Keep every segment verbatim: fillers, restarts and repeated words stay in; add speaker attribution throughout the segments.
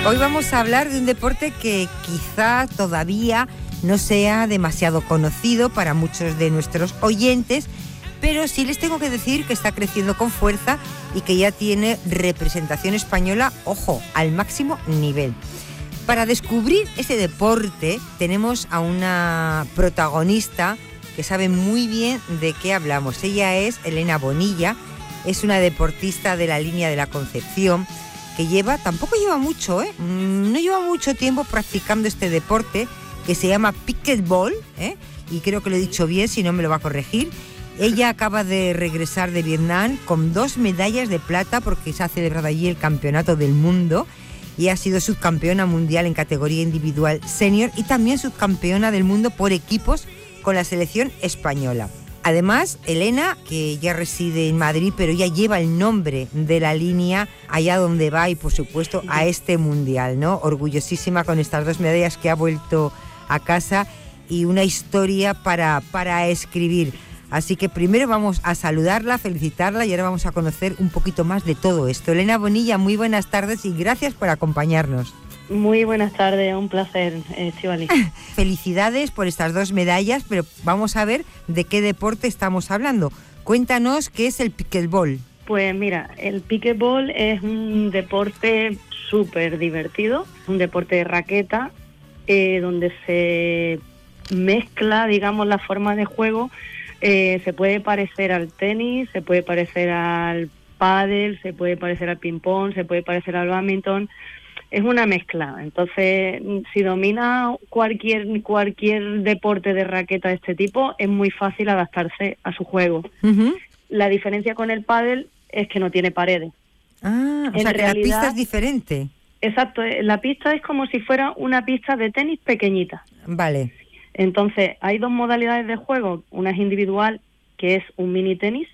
Speaker 1: Hoy vamos a hablar de un deporte que quizá todavía no sea demasiado conocido para muchos de nuestros oyentes, pero sí les tengo que decir que está creciendo con fuerza y que ya tiene representación española, ojo, al máximo nivel. Para descubrir ese deporte tenemos a una protagonista que sabe muy bien de qué hablamos. Ella es Elena Bonilla, es una deportista de la línea de la Concepción, que lleva, tampoco lleva mucho, ¿eh? No lleva mucho tiempo practicando este deporte que se llama pickleball, ¿eh? Y creo que lo he dicho bien, si no me lo va a corregir. Ella acaba de regresar de Vietnam con dos medallas de plata porque se ha celebrado allí el campeonato del mundo y ha sido subcampeona mundial en categoría individual senior y también subcampeona del mundo por equipos con la selección española. Además, Elena, que ya reside en Madrid, pero ya lleva el nombre de la línea allá donde va y, por supuesto, a este mundial, ¿no? Orgullosísima con estas dos medallas que ha vuelto a casa y una historia para, para escribir. Así que primero vamos a saludarla, felicitarla y ahora vamos a conocer un poquito más de todo esto. Elena Bonilla, muy buenas tardes y gracias por acompañarnos.
Speaker 2: Muy buenas tardes, un placer, Estíbaliz.
Speaker 1: Felicidades por estas dos medallas, pero vamos a ver de qué deporte estamos hablando. Cuéntanos qué es el pickleball.
Speaker 2: Pues mira, el pickleball es un deporte súper divertido, un deporte de raqueta, eh, donde se mezcla, digamos, la forma de juego. Eh, se puede parecer al tenis, se puede parecer al pádel, se puede parecer al ping-pong, se puede parecer al bádminton. Es una mezcla, entonces si domina cualquier cualquier deporte de raqueta de este tipo, es muy fácil adaptarse a su juego. Uh-huh. La diferencia con el pádel es que no tiene paredes.
Speaker 1: Ah, o en sea realidad, que la pista es diferente.
Speaker 2: Exacto, la pista es como si fuera una pista de tenis pequeñita.
Speaker 1: Vale.
Speaker 2: Entonces hay dos modalidades de juego, una es individual, que es un mini tenis,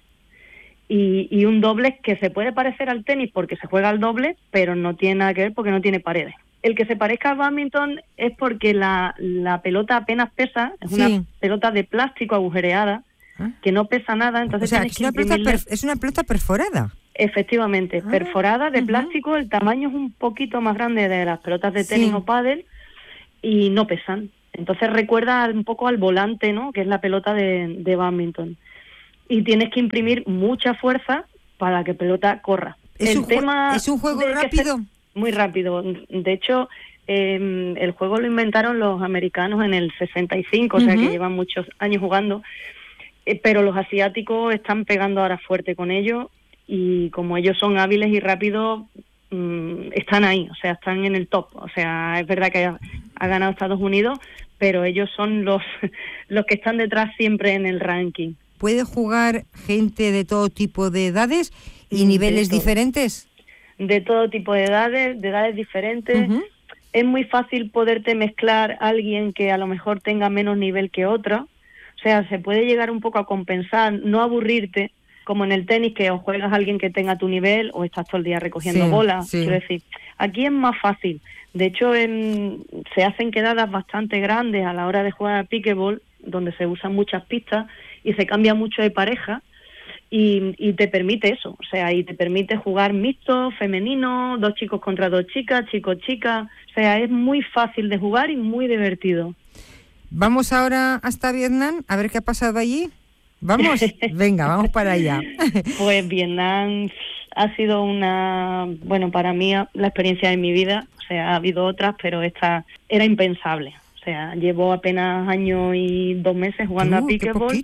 Speaker 2: Y, y un doble que se puede parecer al tenis porque se juega al doble, pero no tiene nada que ver porque no tiene paredes. El que se parezca al bádminton es porque la, la pelota apenas pesa, es sí. una pelota de plástico agujereada, ¿Ah? que no pesa nada, entonces
Speaker 1: o sea,
Speaker 2: tienes
Speaker 1: es,
Speaker 2: que
Speaker 1: una pelota
Speaker 2: imprimirle...
Speaker 1: per, es una pelota perforada.
Speaker 2: Efectivamente, ah, perforada de uh-huh. plástico, el tamaño es un poquito más grande de las pelotas de tenis sí. o pádel y no pesan. Entonces recuerda un poco al volante, ¿no? Que es la pelota de, de bádminton. Y tienes que imprimir mucha fuerza para que pelota corra.
Speaker 1: ¿Es,
Speaker 2: el
Speaker 1: un,
Speaker 2: tema
Speaker 1: ¿es un juego rápido?
Speaker 2: Se, muy rápido. De hecho, eh, el juego lo inventaron los americanos en el sesenta y cinco, uh-huh. o sea que llevan muchos años jugando, eh, pero los asiáticos están pegando ahora fuerte con ellos y como ellos son hábiles y rápidos, mmm, están ahí, o sea, están en el top. O sea, es verdad que ha, ha ganado Estados Unidos, pero ellos son los, los que están detrás siempre en el ranking.
Speaker 1: ¿Puede jugar gente de todo tipo de edades y niveles
Speaker 2: de
Speaker 1: diferentes?
Speaker 2: De todo tipo de edades, de edades diferentes. Uh-huh. Es muy fácil poderte mezclar a alguien que a lo mejor tenga menos nivel que otro. O sea, se puede llegar un poco a compensar, no aburrirte, como en el tenis, que o juegas a alguien que tenga tu nivel o estás todo el día recogiendo sí, bolas. Sí. Quiero decir, aquí es más fácil. De hecho, en, se hacen quedadas bastante grandes a la hora de jugar a pickleball, donde se usan muchas pistas y se cambia mucho de pareja y, y te permite eso, o sea, y te permite jugar mixto, femenino, dos chicos contra dos chicas, chicos, chicas, o sea, es muy fácil de jugar y muy divertido.
Speaker 1: Vamos ahora hasta Vietnam, a ver qué ha pasado allí. ¿Vamos? Venga, vamos para allá.
Speaker 2: Pues Vietnam ha sido una, bueno, para mí la experiencia de mi vida, o sea, ha habido otras, pero esta era impensable. O sea, llevo apenas año y dos meses jugando uh, a pickleball.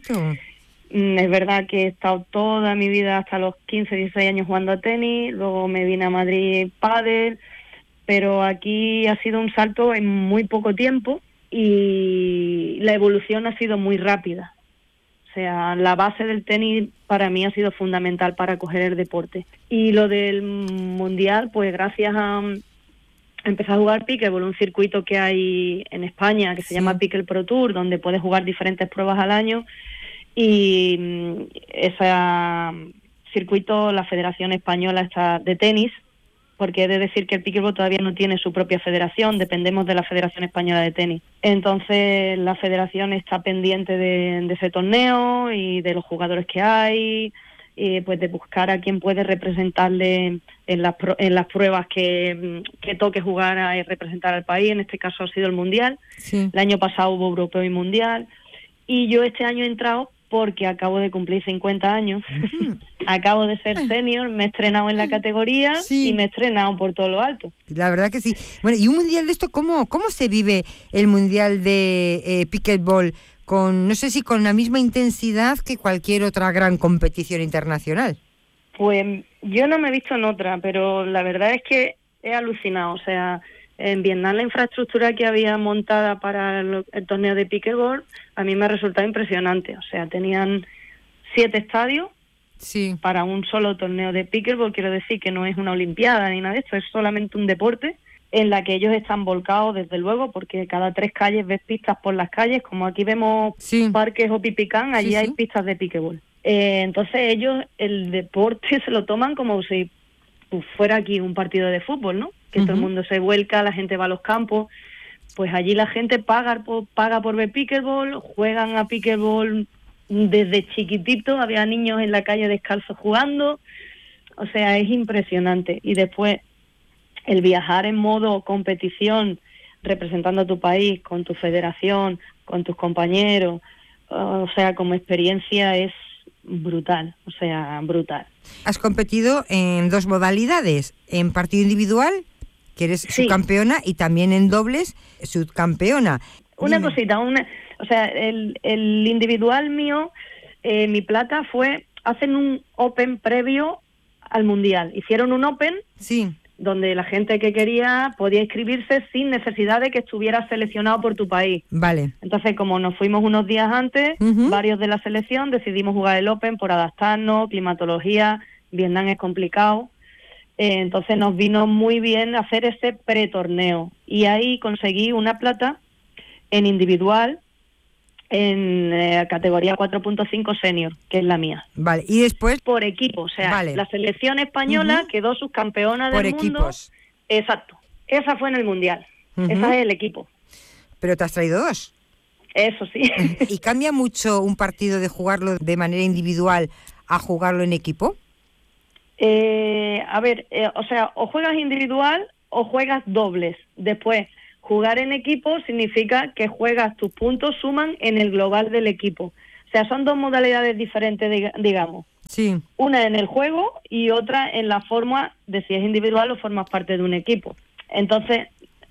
Speaker 2: Es verdad que he estado toda mi vida hasta los quince, dieciséis años jugando a tenis, luego me vine a Madrid pádel, pero aquí ha sido un salto en muy poco tiempo y la evolución ha sido muy rápida. O sea, la base del tenis para mí ha sido fundamental para coger el deporte. Y lo del mundial, pues gracias a... Empecé a jugar pickleball, un circuito que hay en España que se sí. llama Pickle Pro Tour, donde puedes jugar diferentes pruebas al año y ese circuito, la Federación Española está de tenis, porque he de decir que el pickleball todavía no tiene su propia federación, dependemos de la Federación Española de Tenis. Entonces la federación está pendiente de, de ese torneo y de los jugadores que hay eh, pues de buscar a quien puede representarle en las, en las pruebas que, que toque jugar a representar al país. En este caso ha sido el Mundial.
Speaker 1: Sí.
Speaker 2: El año pasado hubo Europeo y Mundial. Y yo este año he entrado porque acabo de cumplir cincuenta años. Uh-huh. Acabo de ser senior, me he estrenado en la categoría sí. y me he estrenado por todo lo alto.
Speaker 1: La verdad que sí. Bueno, y un mundial de esto, ¿cómo, cómo se vive el mundial de eh, pickleball? Con, no sé si con la misma intensidad que cualquier otra gran competición internacional.
Speaker 2: Pues yo no me he visto en otra, pero la verdad es que he alucinado. O sea, en Vietnam la infraestructura que había montada para el, el torneo de pickleball a mí me ha resultado impresionante. O sea, tenían siete estadios
Speaker 1: sí.
Speaker 2: para un solo torneo de pickleball. Quiero decir que no es una olimpiada ni nada de esto, es solamente un deporte en la que ellos están volcados, desde luego, porque cada tres calles ves pistas por las calles, como aquí vemos sí. parques o pipicán, allí sí, hay sí. pistas de pickleball. Eh, entonces ellos el deporte se lo toman como si pues, fuera aquí un partido de fútbol, ¿no? Que uh-huh. todo el mundo se vuelca, la gente va a los campos. Pues allí la gente paga por, paga por ver pickleball, juegan a pickleball desde chiquitito, había niños en la calle descalzos jugando, o sea, es impresionante. Y después el viajar en modo competición, representando a tu país, con tu federación, con tus compañeros, o sea, como experiencia es brutal, o sea, brutal.
Speaker 1: Has competido en dos modalidades, en partido individual, que eres sí. subcampeona, y también en dobles, subcampeona.
Speaker 2: Una
Speaker 1: Dime.
Speaker 2: cosita, una, o sea, el, el individual mío, eh, mi plata fue, hacen un Open previo al Mundial. Hicieron un Open
Speaker 1: sí.
Speaker 2: donde la gente que quería podía inscribirse sin necesidad de que estuviera seleccionado por tu país.
Speaker 1: Vale.
Speaker 2: Entonces, como nos fuimos unos días antes, uh-huh. varios de la selección decidimos jugar el Open por adaptarnos, climatología, Vietnam es complicado. Eh, entonces nos vino muy bien hacer ese pretorneo y ahí conseguí una plata en individual en eh, categoría cuatro punto cinco senior, que es la mía.
Speaker 1: Vale, y después
Speaker 2: por equipo, o sea,
Speaker 1: vale.
Speaker 2: la selección española uh-huh. quedó subcampeona
Speaker 1: por
Speaker 2: del
Speaker 1: equipos.
Speaker 2: mundo. Exacto. Esa fue en el Mundial. Uh-huh. Esa es el equipo.
Speaker 1: Pero te has traído dos.
Speaker 2: Eso sí.
Speaker 1: ¿Y cambia mucho un partido de jugarlo de manera individual a jugarlo en equipo?
Speaker 2: Eh, a ver, eh, o sea, o juegas individual o juegas dobles. Después, jugar en equipo significa que juegas, tus puntos suman en el global del equipo. O sea, son dos modalidades diferentes, digamos.
Speaker 1: Sí.
Speaker 2: Una en el juego y otra en la forma de si es individual o formas parte de un equipo. Entonces,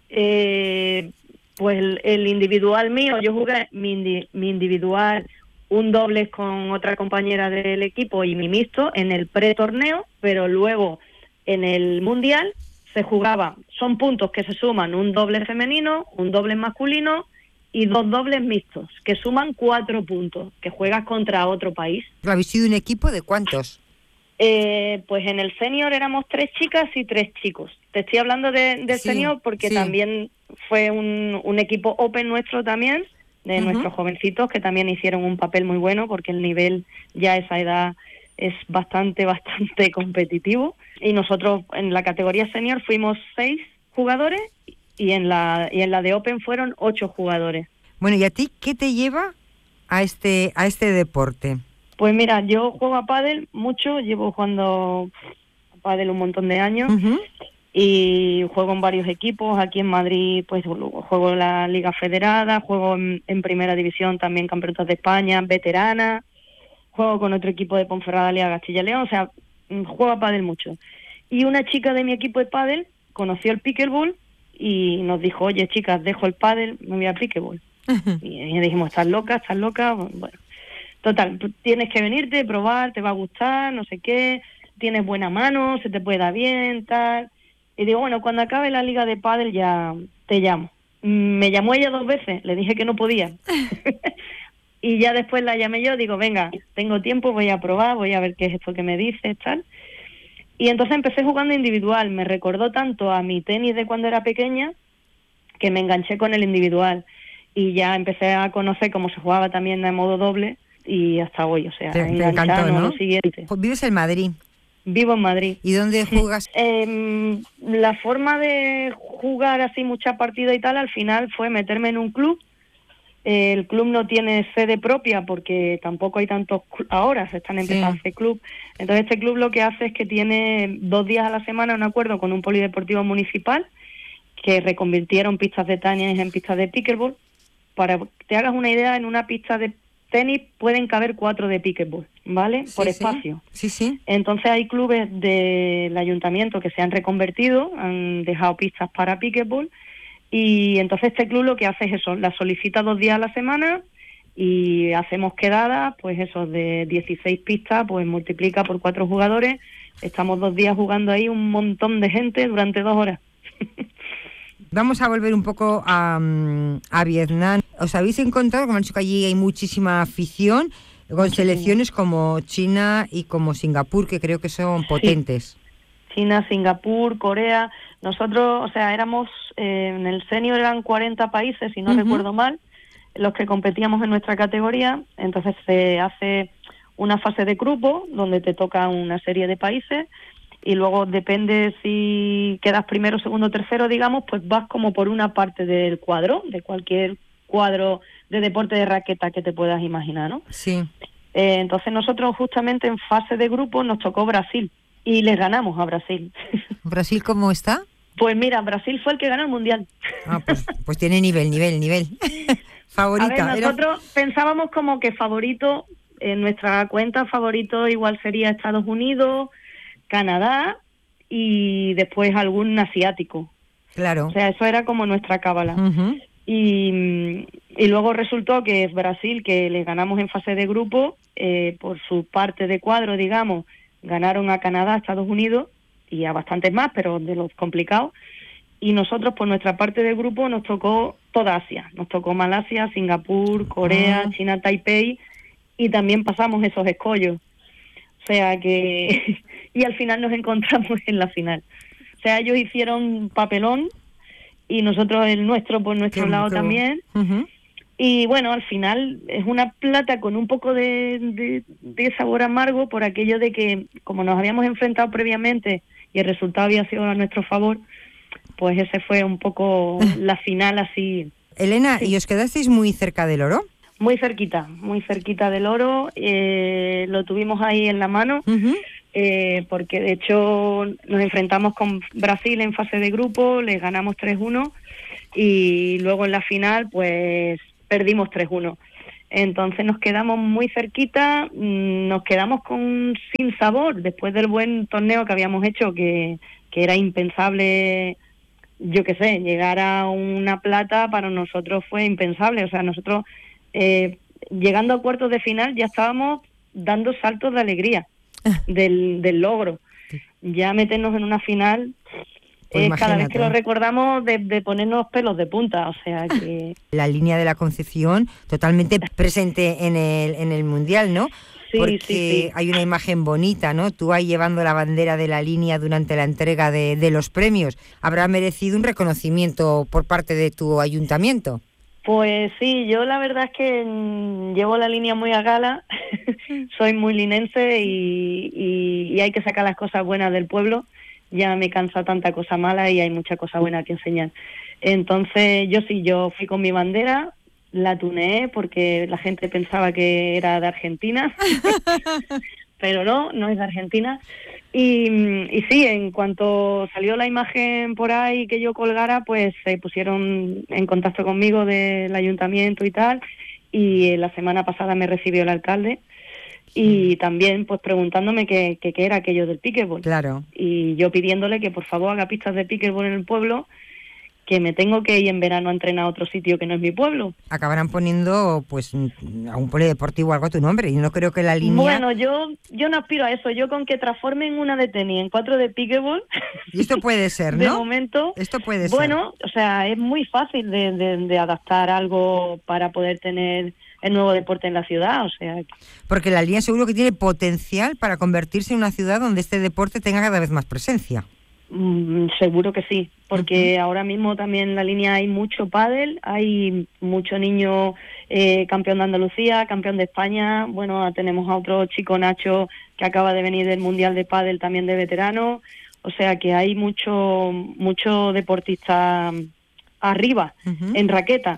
Speaker 2: eh, pues el, el individual mío, yo jugué mi, indi, mi individual, un dobles con otra compañera del equipo y mi mixto en el pretorneo, pero luego en el Mundial se jugaba, son puntos que se suman un doble femenino, un doble masculino y dos dobles mixtos, que suman cuatro puntos, que juegas contra otro país.
Speaker 1: ¿Habéis sido un equipo de cuántos?
Speaker 2: Eh, pues en el senior éramos tres chicas y tres chicos. Te estoy hablando de, del sí, senior porque sí. también fue un, un equipo open nuestro también, de uh-huh. nuestros jovencitos, que también hicieron un papel muy bueno, porque el nivel ya a esa edad es bastante, bastante competitivo. Y nosotros en la categoría senior fuimos seis jugadores y en la y en la de Open fueron ocho jugadores.
Speaker 1: Bueno, ¿y a ti qué te lleva a este a este deporte?
Speaker 2: Pues mira, yo juego a pádel mucho, llevo jugando a pádel un montón de años uh-huh. y juego en varios equipos. Aquí en Madrid pues juego en la Liga Federada, juego en, en Primera División también Campeonatos de España, veterana, juego con otro equipo de Ponferrada, Liga Castilla y León, o sea, juego a pádel mucho. Y una chica de mi equipo de pádel conoció el pickleball y nos dijo, oye chicas, dejo el pádel, me voy a pickleball. Uh-huh. Y, y dijimos, ¿estás loca? ¿Estás loca? Bueno, total, tienes que venirte, probar, te va a gustar, no sé qué, tienes buena mano, se te puede dar bien, tal. Y digo, bueno, cuando acabe la liga de pádel ya te llamo. Me llamó ella dos veces, le dije que no podía. Y ya después la llamé yo, digo, venga, tengo tiempo, voy a probar, voy a ver qué es esto que me dices, tal. Y entonces empecé jugando individual, me recordó tanto a mi tenis de cuando era pequeña que me enganché con el individual. Y ya empecé a conocer cómo se jugaba también de modo doble y hasta hoy, o sea,
Speaker 1: te, te encantó, ¿no?
Speaker 2: Lo siguiente.
Speaker 1: Pues vives en Madrid.
Speaker 2: Vivo en Madrid.
Speaker 1: ¿Y dónde juegas?
Speaker 2: Eh, la forma de jugar así mucha partida y tal, al final fue meterme en un club El club no tiene sede propia porque tampoco hay tantos cl- ahora, se están empezando
Speaker 1: Sí.
Speaker 2: a hacer club. Entonces este club lo que hace es que tiene dos días a la semana un acuerdo con un polideportivo municipal que reconvirtieron pistas de tenis en pistas de pickleball. Para que te hagas una idea, en una pista de tenis pueden caber cuatro de pickleball, ¿vale?
Speaker 1: Sí,
Speaker 2: Por
Speaker 1: sí.
Speaker 2: espacio.
Speaker 1: Sí, sí.
Speaker 2: Entonces hay clubes del ayuntamiento que se han reconvertido, han dejado pistas para pickleball, y entonces este club lo que hace es eso, la solicita dos días a la semana y hacemos quedadas, pues eso, de dieciséis pistas, pues multiplica por cuatro jugadores, estamos dos días jugando ahí un montón de gente durante dos horas.
Speaker 1: Vamos a volver un poco a, mm, a Vietnam. ¿Os habéis encontrado, como han dicho, que allí hay muchísima afición, con
Speaker 2: Muchísimo.
Speaker 1: selecciones como China y como Singapur, que creo que son potentes?
Speaker 2: China, Singapur, Corea. Nosotros, o sea, éramos, eh, en el senior eran cuarenta países, si no
Speaker 1: Ujú.
Speaker 2: recuerdo mal, los que competíamos en nuestra categoría. Entonces se hace una fase de grupo donde te toca una serie de países y luego depende si quedas primero, segundo, tercero, digamos, pues vas como por una parte del cuadro, de cualquier cuadro de deporte de raqueta que te puedas imaginar, ¿no?
Speaker 1: Sí.
Speaker 2: Eh, entonces nosotros justamente en fase de grupo nos tocó Brasil y les ganamos a Brasil.
Speaker 1: ¿Brasil cómo está?
Speaker 2: Pues mira, Brasil fue el que ganó el Mundial.
Speaker 1: Ah, pues, pues tiene nivel, nivel, nivel. Favorita.
Speaker 2: A ver,
Speaker 1: era-
Speaker 2: nosotros pensábamos como que favorito, en nuestra cuenta favorito igual sería Estados Unidos, Canadá y después algún asiático.
Speaker 1: Claro.
Speaker 2: O sea, eso era como nuestra cábala.
Speaker 1: Ujú.
Speaker 2: Y, y luego resultó que es Brasil, que les ganamos en fase de grupo, eh, por su parte de cuadro, digamos, ganaron a Canadá, a Estados Unidos y a bastantes más, pero de los complicados. Y nosotros, por nuestra parte del grupo, nos tocó toda Asia. Nos tocó Malasia, Singapur, Corea,
Speaker 1: Ah.
Speaker 2: China, Taipei, y también pasamos esos escollos. O sea que... y al final nos encontramos en la final. O sea, ellos hicieron papelón y nosotros el nuestro por nuestro
Speaker 1: Qué-
Speaker 2: lado
Speaker 1: qué-
Speaker 2: también.
Speaker 1: Ujú.
Speaker 2: Y bueno, al final es una plata con un poco de, de, de sabor amargo por aquello de que, como nos habíamos enfrentado previamente y el resultado había sido a nuestro favor, pues ese fue un poco la final así,
Speaker 1: Elena,
Speaker 2: Sí.
Speaker 1: ¿y os quedasteis muy cerca del oro?
Speaker 2: muy cerquita, muy cerquita del oro. Eh, lo tuvimos ahí en la mano.
Speaker 1: Ujú.
Speaker 2: Eh, porque de hecho nos enfrentamos con Brasil en fase de grupo, les ganamos tres uno y luego en la final pues perdimos tres uno. Entonces nos quedamos muy cerquita, mm, nos quedamos con sin sabor después del buen torneo que habíamos hecho, que, que era impensable, yo qué sé, llegar a una plata para nosotros fue impensable. O sea, nosotros eh, llegando a cuartos de final ya estábamos dando saltos de alegría del, del logro. Ya meternos en una final,
Speaker 1: Pues
Speaker 2: es cada vez
Speaker 1: imagínate.
Speaker 2: que lo recordamos de, de ponernos pelos de punta. O sea que
Speaker 1: La línea de la Concepción totalmente presente en el, en el Mundial, ¿no?
Speaker 2: Sí,
Speaker 1: Porque
Speaker 2: sí, sí.
Speaker 1: hay una imagen bonita, ¿no? Tú ahí llevando la bandera de la línea durante la entrega de, de los premios. Habrá merecido un reconocimiento por parte de tu ayuntamiento.
Speaker 2: Pues sí, yo la verdad es que mm, llevo la línea muy a gala, soy muy linense y, y, y hay que sacar las cosas buenas del pueblo. Ya me cansa tanta cosa mala y hay mucha cosa buena que enseñar. Entonces yo sí, yo fui con mi bandera, la tuneé porque la gente pensaba que era de Argentina, pero no, no es de Argentina. Y, y sí, en cuanto salió la imagen por ahí que yo colgara, pues se pusieron en contacto conmigo del ayuntamiento y tal, y la semana pasada me recibió el alcalde y también pues preguntándome qué, qué, qué era aquello del pickleball.
Speaker 1: Claro.
Speaker 2: Y yo pidiéndole que por favor haga pistas de pickleball en el pueblo, que me tengo que ir en verano a entrenar a otro sitio que no es mi pueblo.
Speaker 1: Acabarán poniendo pues a un polideportivo o algo a tu nombre. Y no creo que la línea...
Speaker 2: Bueno, yo yo no aspiro a eso. Yo con que transformen una de tenis en cuatro de pickleball,
Speaker 1: Y esto puede ser,
Speaker 2: de
Speaker 1: ¿no?
Speaker 2: momento,
Speaker 1: Esto puede
Speaker 2: bueno, o sea, es muy fácil de, de, de adaptar algo para poder tener el nuevo deporte en la ciudad. O sea,
Speaker 1: ser. Porque la línea seguro que tiene potencial para convertirse en una ciudad donde este deporte tenga cada vez más presencia.
Speaker 2: Mm, seguro que sí, porque
Speaker 1: Uh-huh.
Speaker 2: ahora mismo también en la línea hay mucho pádel, hay mucho niño eh, campeón de Andalucía, campeón de España. Bueno, tenemos a otro chico, Nacho, que acaba de venir del Mundial de Pádel también de veterano. O sea que hay mucho mucho deportista arriba,
Speaker 1: Uh-huh.
Speaker 2: en raqueta.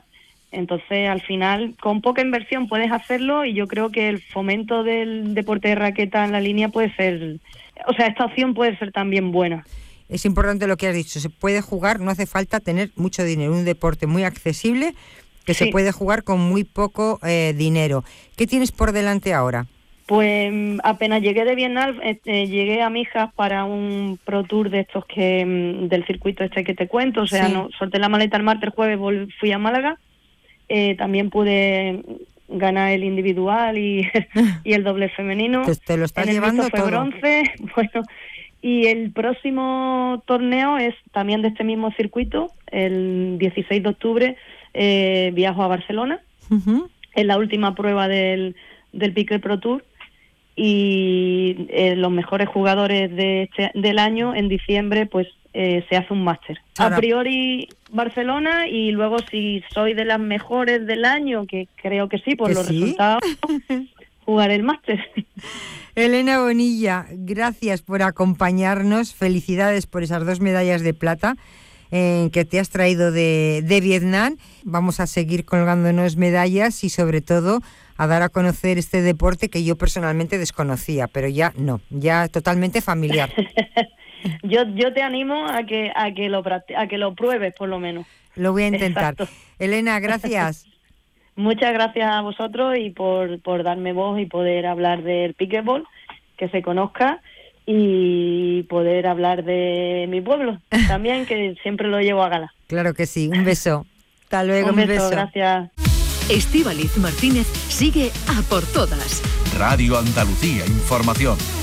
Speaker 2: Entonces, al final, con poca inversión puedes hacerlo y yo creo que el fomento del deporte de raqueta en la línea puede ser, o sea, esta opción puede ser también buena.
Speaker 1: Es importante lo que has dicho, se puede jugar, no hace falta tener mucho dinero, un deporte muy accesible que sí. Se puede jugar con muy poco eh, dinero. ¿Qué tienes por delante ahora?
Speaker 2: Pues apenas llegué de Vietnam, este, llegué a Mijas para un Pro Tour de estos que del circuito este que te cuento, o sea, sí. no solté la maleta el martes, el jueves vol- fui a Málaga. Eh, también pude ganar el individual y, y el doble femenino.
Speaker 1: Te, te lo estás
Speaker 2: en el
Speaker 1: llevando
Speaker 2: fue
Speaker 1: todo.
Speaker 2: Bronce. Bueno, y el próximo torneo es también de este mismo circuito. El dieciséis de octubre eh, viajo a Barcelona. Uh-huh. Es la última prueba del, del Pickleball Pro Tour. Y eh, los mejores jugadores de este, del año, en diciembre, pues eh, se hace un máster. A priori Barcelona, y luego si soy de las mejores del año, que creo que sí, por los sí? resultados, jugar el máster.
Speaker 1: Elena Bonilla, gracias por acompañarnos, felicidades por esas dos medallas de plata eh, que te has traído de, de Vietnam. Vamos a seguir colgándonos medallas y sobre todo a dar a conocer este deporte que yo personalmente desconocía, pero ya no, ya totalmente familiar.
Speaker 2: Yo yo te animo a que a que lo a que lo pruebes por lo menos.
Speaker 1: Lo voy a intentar.
Speaker 2: Exacto.
Speaker 1: Elena, gracias.
Speaker 2: Muchas gracias a vosotros y por por darme voz y poder hablar del pickleball, que se conozca, y poder hablar de mi pueblo también, que siempre lo llevo a gala.
Speaker 1: Claro que sí. Un beso. Hasta luego.
Speaker 2: Un beso,
Speaker 1: un beso.
Speaker 2: Gracias.
Speaker 3: Estíbaliz Martínez sigue a por todas.
Speaker 4: Radio Andalucía Información.